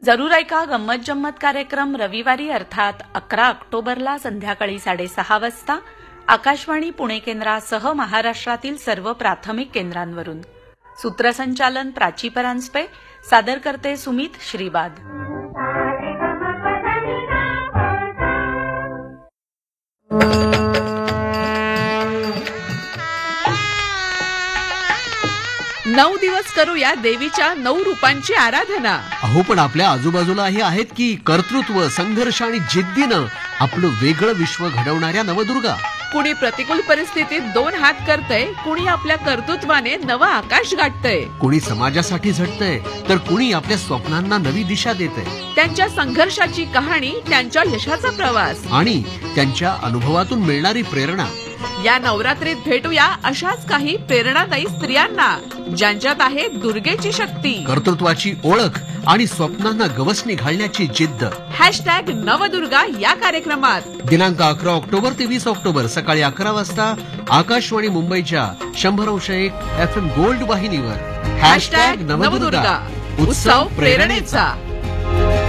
जरूर ऐका गंमत जम्मत कार्यक्रम रविवारी अर्थात 11 ऑक्टोबरला संध्याकाळी 6:30 वाजता आकाशवाणी पुणे केंद्रासह महाराष्ट्रातील सर्व प्राथमिक केंद्रांवरून. सूत्रसंचालन प्राची परांजपे, सादर करते सुमित श्रीवाद. नऊ दिवस करूया देवीच्या 9 रूपांची आराधना. अहो पण आपल्या आजूबाजूलाही आहेत की कर्तृत्व, संघर्ष आणि जिद्दीनं आपलं वेगळं विश्व घडवणाऱ्या नवदुर्गा. कुणी प्रतिकूल परिस्थितीत 2 हात करतय, कुणी आपल्या कर्तृत्वाने नवं आकाश गाठतय. कुणी समाजासाठी झटतंय तर कुणी आपल्या स्वप्नांना नवी दिशा देतंय. त्यांच्या संघर्षाची कहाणी, त्यांच्या यशाचा प्रवास आणि त्यांच्या अनुभवातून मिळणारी प्रेरणा. या नवरात्रीत भेटूया अशाच काही प्रेरणादायी स्त्रियांना ज्यांच्यात आहे दुर्गेची शक्ती, कर्तृत्वाची ओळख आणि स्वप्नांना गवसणी घालण्याची जिद्द. #नवदुर्गा या कार्यक्रमात दिनांक 11 ऑक्टोबर ते 20 ऑक्टोबर सकाळी 11 वाजता आकाशवाणी मुंबईच्या 100.1 FM गोल्ड वाहिनीवर. #नवदुर्गा उत्सव प्रेरणेचा.